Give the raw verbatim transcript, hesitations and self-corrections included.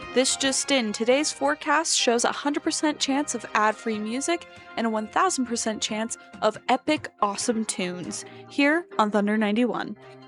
This just in, today's forecast shows a one hundred percent chance of ad-free music and a one thousand percent chance of epic, awesome tunes here on Thunder ninety-one.